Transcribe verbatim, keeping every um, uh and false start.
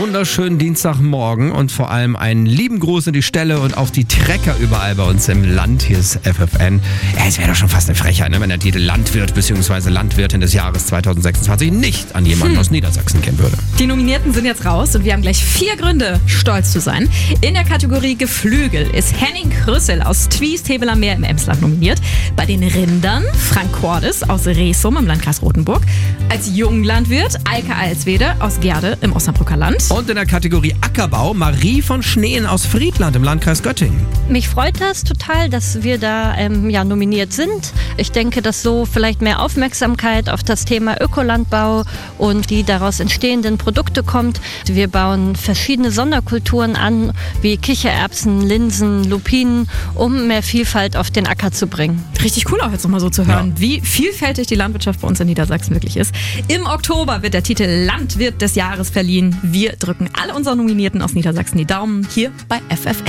wunderschönen Dienstagmorgen und vor allem einen lieben Gruß in die Ställe und auf die Trecker überall bei uns im Land. Hier ist F F N. Ja, es wäre doch schon fast eine Frechheit, ne, wenn der Titel Landwirt bzw. Landwirtin des Jahres zweitausendsechsundzwanzig nicht an jemanden hm. aus Niedersachsen kennen würde. Die Nominierten sind jetzt raus und wir haben gleich vier Gründe, stolz zu sein. In der Kategorie Geflügel ist Henning Krüssel aus Twiest-Hebel am Meer im Emsland nominiert. Bei den Rindern Frank Cordes aus Resum im Landkreis Rothenburg. Als Junglandwirt Eike Alswede aus Gerde im Osnabrücker Land. Und in der Kategorie Ackerbau Marie von Schneen aus Friedland im Landkreis Göttingen. Mich freut das total, dass wir da ähm, ja, nominiert sind. Ich denke, dass so vielleicht mehr Aufmerksamkeit auf das Thema Ökolandbau und die daraus entstehenden Produkte kommt. Wir bauen verschiedene Sonderkulturen an, wie Kichererbsen, Linsen, Lupinen, um mehr Vielfalt auf den Acker zu bringen. Richtig cool auch jetzt nochmal so zu hören, ja. wie vielfältig die Landwirtschaft bei uns in Niedersachsen wirklich ist. Im Oktober wird der Titel Landwirt des Jahres verliehen. Wir drücken alle unseren Nominierten aus Niedersachsen die Daumen hier bei F F N.